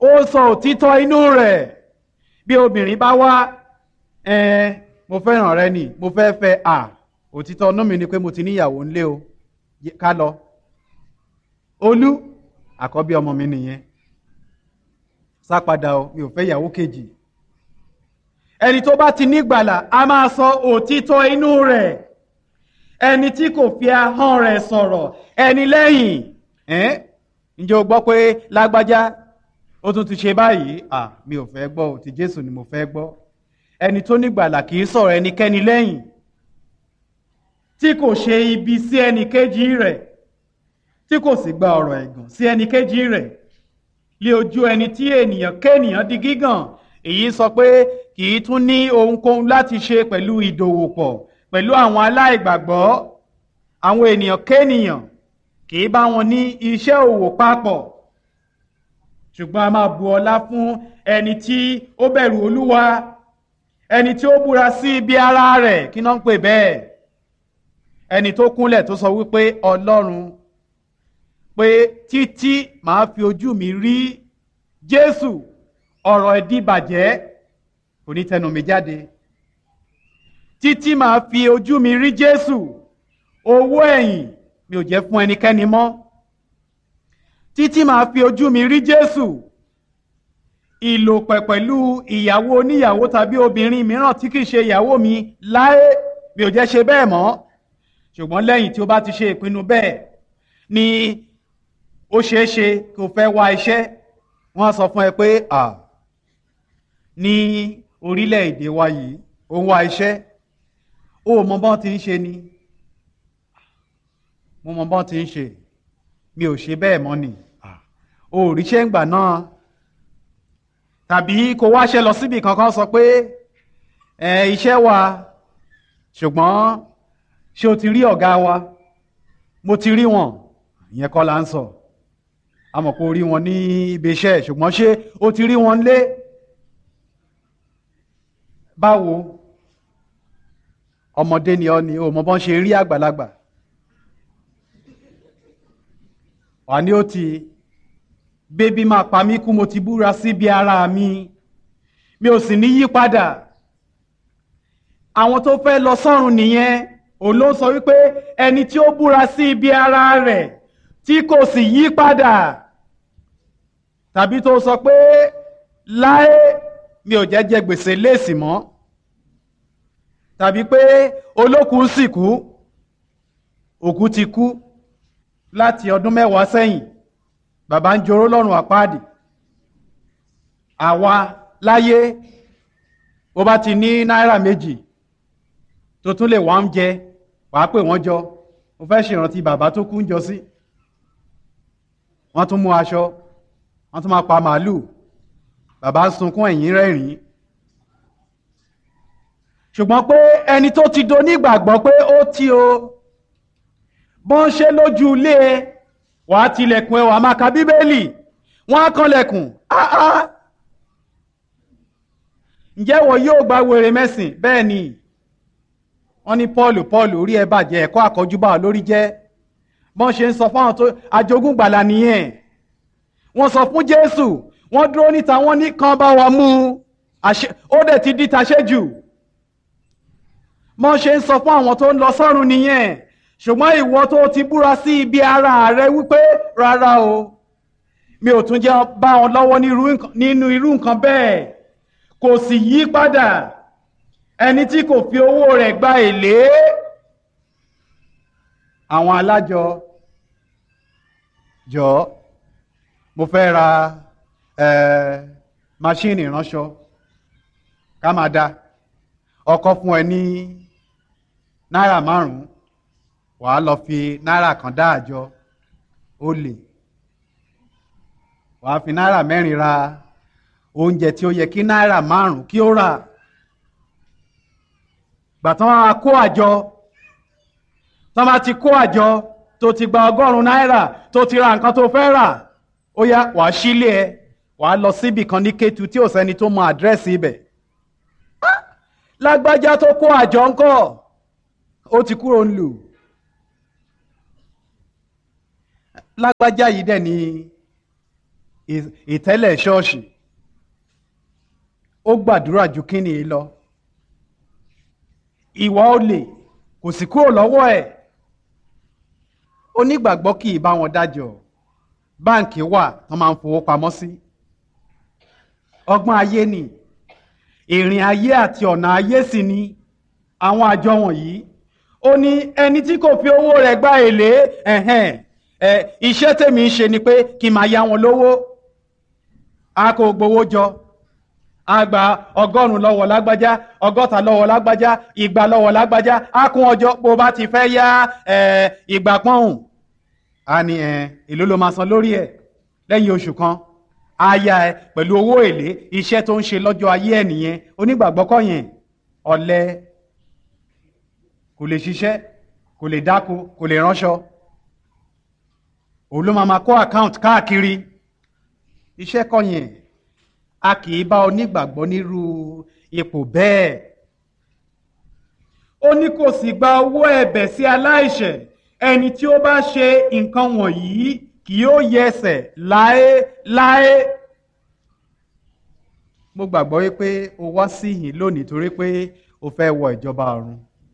ó sọ òtítọ́ inú rẹ̀. Bí obìnrin bá wá, mo fẹ́ràn rẹ nì, mo fẹ́ fẹ́ òtítọ́ inú mi ni pé mo ti níyàwó ńlé o, ká lọ. Olú, àkọ́bí ọmọ mi nìyẹn, sá padà o, mi ò fẹ́ ìyàwó kejì. Ẹni tó bá ti nígbàlà a máa sọ òtítọ́ inú rẹ̀. Ẹni tí kò fi ahọ́n rẹ̀ sọ̀rọ̀ ẹni lẹ́yìn. Ǹjẹ́ o gbọ́ pé lágbájá ó tún ti ṣe báyìí? Mi ò fẹ́ gbọ́, ti Jésù ni mo fẹ́ gbọ́. Ẹni tó nígbàlà kì í sọ̀rọ̀ ẹnikẹ́ni lẹ́yìn, tí kò ṣe ibi sí ẹnìkejì rẹ̀, tí kò sì gba ọ̀rọ̀ ẹ̀gàn sí ẹnìkejì rẹ̀. Lé ojú ẹni tí ènìyàn kéènìyàn di gígàn, èyí sọ pé kì í tún ní ohunkóhun láti ṣe pẹ̀lú ìdòwòpọ̀ pẹ̀lú àwọn aláìgbàgbọ́. Àwọn ènìyàn kéènìyàn kì í bá wọn ní iṣẹ́ òwò papọ̀, ṣùgbọ́n a máa bu ọlá fún ẹni tí ó bẹ̀rù Olúwa, ẹni tí ó búra sí ibi ara rẹ̀. Kí náà ń pè bẹ́ẹ̀? Ẹni tó kúnlẹ̀ tó sọ wípé Ọlọ́run, pé títí màá fi ojú mi rí Jésù, ọ̀rọ̀ ìdíbàjẹ́ kò ní tẹnu mi jáde. Títí màá fi ojú mi rí Jésù, owó ẹ̀yìn mi ò jẹ́ fún ẹnikẹ́ni mọ́. Títí màá fi ojú mi rí Jésù, ìlòpẹ̀ pẹ̀lú ìyàwó oníyàwó tàbí obìnrin mìíràn tí kìí ṣe ìyàwó mi láé, mi ò jẹ́ ṣe bẹ́ẹ̀ mọ́. Ṣùgbọ́n lẹ́yìn tí ó bá ti ṣe ìpinnu bẹ́ẹ̀ ni ó ṣeé ṣe kó fẹ́ wá iṣẹ́. Wọ́n sọ fún ẹ pé ní orílẹ̀-èdè wa yìí ó ń wá iṣẹ́, ó mọ bọ́n ti ń ṣe ni. Mo mọ bọ́n ti ń ṣe, mi ò ṣe bẹ́ẹ̀ mọ́ ni. O ò ríṣẹ́ ńgbà náà. Tàbí kó wáṣẹ́ lọ síbi kankan sọ pé iṣẹ́ wà, ṣùgbọ́n ṣé o ti rí ọ̀gá wa? Mo ti rí wọn. Ìyẹn kọ́ la ń sọ. A mọ̀ pé o rí wọn ní ibi iṣẹ́, ṣùgbọ́n ṣé o ti rí wọn lé? Báwo? Ọmọdé ni ọ́ ni, o mọ bọ́n ṣe rí àgbàlagbà. Wà ní ó ti bébí máa pa mí kú, mo ti búra síbi ara mi, mi ò sì ní yí padà. Àwọn tó fẹ́ lọ sọ́run nìyẹn. Òun ló sọ wípé ẹni tí ó búra sí ibi ara rẹ̀ tí kò sì yí padà, tàbí tó sọ pé láé mi ò jẹ́ jẹ gbèsè léèsì mọ́, tàbí pé olókùú sì kú, òkú ti kú láti ọdún 10 sẹ́yìn, bàbá ń joró lọ́rùn àpáàdì. Àwa láyé, ó bá ti ní náírà 2 tó tún lè wá ń jẹ, wàá pè wọ́n jọ, ó fẹ́ ṣèrántí bàbá tó kú ń jọ sí. Wọ́n tún mú aṣọ, wọ́n tún máa pa màálù, bàbá ń sunkún ẹ̀yìn rẹ́rìn-ín. Ṣùgbọ́n pé ẹni tó ti donígbàgbọ́ pé ó ti o, bọ́n ṣe lójú ilé ẹ, wàá tilẹ̀kùn ẹ, wàá máa ka Bíbélì, wọ́n á kanlẹ̀kùn. Ǹjẹ́ wọ́n yóò gba wèrè mẹ́sìn? Bẹ́ẹ̀ ni. Wọ́n ní Pọ́ọ̀lù orí ẹ bàjẹ́, ẹ̀kọ́ àkọ́júbà lórí jẹ́. Bọ́n ṣe ń sọ fún àwọn tó ajogún gbàlà nìyẹn. Wọ́n sọ fún Jésù, wọ́n dúró níta, wọ́n ní kán bá wa mú, ó dẹ̀ ti di taṣẹ́jù. Bọ́n ṣe ń sọ fún àwọn tó ń lọ sọ́run nìyẹn. Ṣùgbọ́n ìwọ tó ti búra sí ibi ara rẹ wípé rárá o, mi ò tún jẹ́ bá wọn lọ́wọ́ nínú irú nǹkan bẹ́ẹ̀, kò sì yí padà. Ẹni tí kò fi owó rẹ̀ gba èlé. Àwọn alájọ, jọ̀ọ́, mo fẹ́ ra máṣíìnì ìránṣọ ká máa dá, ọkọ fún ẹ ní náírà 5, wàá lọ fi náírà kan dá àjọ, ó lè. Wàá fi náírà 4 ra oúnjẹ tí ó yẹ kí náírà 5 kí ó rà. Gbàtán wá kó àjọ, tán bá ti kó àjọ tó ti gba 100 náírà tó ti ra nǹkan tó fẹ́ rà, ó yá wàá sílé ẹ, wàá lọ síbì kan ní Kétu tí ò sẹ́ni tó mọ àdírẹ́sì ibẹ̀. Lágbájá tó kó àjọ ńkọ́, ó ti kúrò ń lù. Lágbájá yìí dẹ̀ ni ìtẹ́lẹ̀ ṣọ́ọ̀ṣì ó gbàdúrà ju kíni yìí lọ ìwà olè kò sì kúrò lọ́wọ́ ẹ̀ onígbàgbọ́ kì í bá wọn dájọ́ báǹkì wà tó máa ń fowó pamọ́ sí ọgbọ́n ayé ni ìrìn ayé àti ọ̀nà ayé sì ni àwọn àjọ wọ̀nyí ó ní ẹni tí kò fi owó rẹ̀ gba èlé iṣẹ́ tèmi ń ṣe ni pé kí n máa yá wọn lówó a kò gbowó jọ a gba 100 lọ́wọ́ lágbájá 60 lọ́wọ́ lágbájá 200 lọ́wọ́ lágbájá a kún ọjọ́ bó bá ti fẹ́ yá 200 pọ́ùn a ní èló ló máa san lórí ẹ̀ lẹ́yìn oṣù kan a yá ẹ pẹ̀lú owó èlé iṣẹ́ tó ń ṣe lọ́jọ́ ayé ẹ̀ nìyẹn onígbàgbọ́ kọ́ yẹn ọ̀lẹ kò lè ṣiṣẹ́ kò lè dáko kò lè ránṣọ òun ló máa kó account káàkiri iṣẹ́ kọ́ yẹn a kì í bá onígbàgbọ́ nírú ipò bẹ́ẹ̀ ó ní kò sì gba owó ẹ̀bẹ̀ sí aláìṣẹ̀ ẹni tí ó bá ṣe nǹkan wọ̀nyí kì yóò yẹsẹ̀ láéláé mo gbàgbọ́ wípé o wá síhìn lónìí torí pé o fẹ́ wọ ìjọba ọ̀run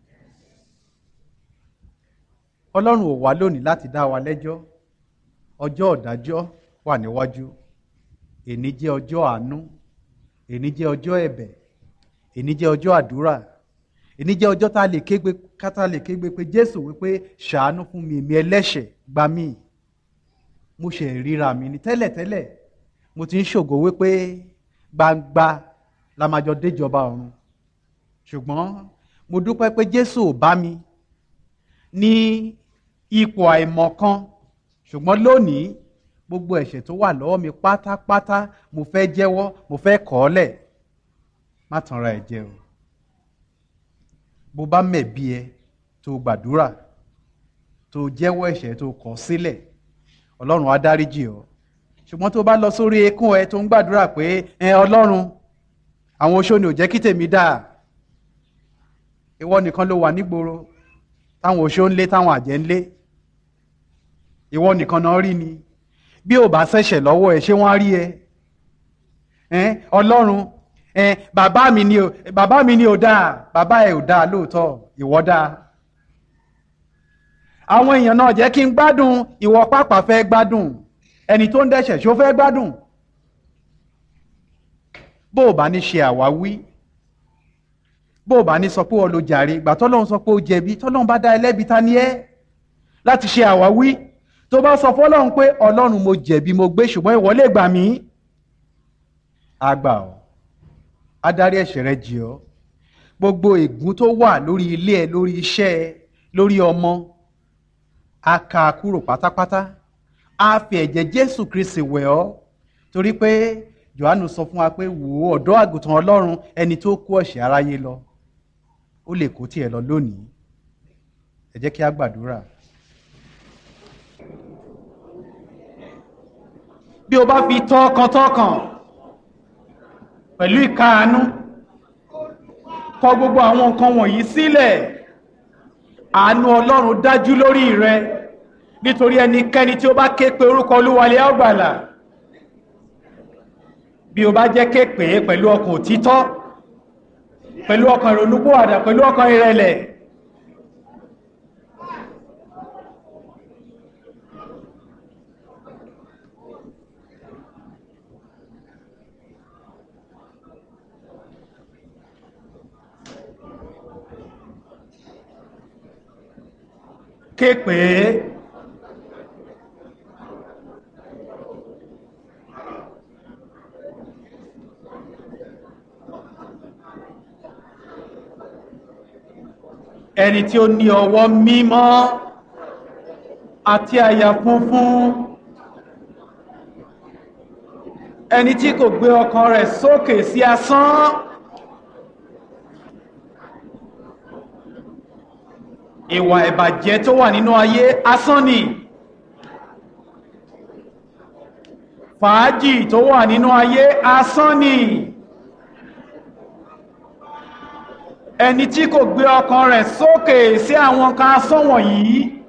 ọlọ́run ò wá lónìí láti dá wa lẹ́jọ́ ọjọ́ ìdájọ́ wà níwájú èní jẹ́ ọjọ́ àánú èní jẹ́ ọjọ́ ẹ̀bẹ̀ èní jẹ́ ọjọ́ àdúrà èní jẹ́ ọjọ́ tá a lè kégbe pé Jésù wípé ṣàánú fún mi èmi ẹlẹ́ṣẹ̀ gbà mí mo ṣe ríra mi ní tẹ́lẹ̀tẹ́lẹ̀ mo ti ń ṣògo wípé gbangba la máa jọ déjọba ọ̀run ṣùgbọ́n mo dúpẹ́ pé Jésù ò bá mi ní ipò àìmọ̀kan ṣùgbọ́n lónìí gbogbo ẹ̀ṣẹ̀ tó wà lọ́wọ́ mi pátápátá mo fẹ́ jẹ́wọ́ mo fẹ́ kọ̀ ọ́ lẹ̀ má tanra ẹ̀ jẹ o bó bá mẹ̀bi ẹ tó gbàdúrà tó jẹ́wọ́ ẹ̀ṣẹ̀ tó kọ̀ sílẹ̀ Ọlọ́run á dáríjì ọ́ ṣùgbọ́n tó bá lọ sórí eékún ẹ tó ń gbàdúrà pé Ọlọ́run àwọn oṣó ni ò jẹ́ kí tèmi dáa ìwọ nìkan ló wà nígboro táwọn oṣó ń lé táwọn àjẹ́ ń lé ìwọ nìkan náà rí ni bí ò bá ṣẹ̀ṣẹ̀ lọ́wọ́ ẹ ṣé wọ́n á rí ẹ Ọlọ́run bàbá mi ni ò dáa bàbá ẹ ò dáa lóòótọ́ ìwọ dáa àwọn èèyàn náà jẹ́ kí n gbádùn ìwọ pàápàá fẹ́ gbádùn ẹni tó ń dẹ́ṣẹ̀ ṣó fẹ́ gbádùn bó o bá ní ṣe àwáwí bó o bá ní sọ pé o lo jàre ìgbà tọ́lọ́run sọ pé o jẹ̀bi tọ́lọ́run bá dá ẹlẹ́bi ta ni ẹ́ láti ṣe àwáwí tó bá sọ fọ́lọ́run pé Ọlọ́run mo jẹ̀bi mo gbé ṣùgbọ́n ìwọ lè gbà mí àgbà ọ́ adarí ẹ̀ṣẹ̀ rẹ jì ọ́ gbogbo ègún tó wà lórí ilé ẹ lórí iṣẹ́ ẹ lórí ọmọ a ká kúrò pátápátá a fi ẹ̀jẹ̀ Jésù Kristi wẹ̀ ọ́ torí pé Jòhánù sọ fún wa pé wò ó ọ̀dọ́ àgùntàn Ọlọ́run ẹni tó kó ẹ̀ṣẹ̀ aráyé lọ ó lè kó tiẹ̀ lọ lónìí ẹ jẹ́ kí a gbàdúrà. bí o bá fi tọkàntọkàn pẹ̀lú ìkáàánú kọ gbogbo àwọn nǹkan wọ̀nyí sílẹ̀ àánú Ọlọ́run dájú lórí rẹ nítorí ẹnikẹ́ni tí ó bá ké pe orúkọ Olúwa lé á gbàlà bí o bá jẹ́ ké pè é pẹ̀lú ọkàn òtítọ́ pẹ̀lú ọkàn ìrònúpìwàdà pẹ̀lú ọkàn ìrẹ̀lẹ̀ ké pè é ẹni tí ó ní ọwọ́ mímọ́ àti àyà funfun ẹni tí kò gbé ọkàn rẹ̀ sókè sí asán ìwà ìbàjẹ́ tó wà nínú ayé asán ni fàájì tó wà nínú ayé asán ni ẹni tí kò gbé ọkàn rẹ̀ sókè sí àwọn nǹkan asán wọ̀nyí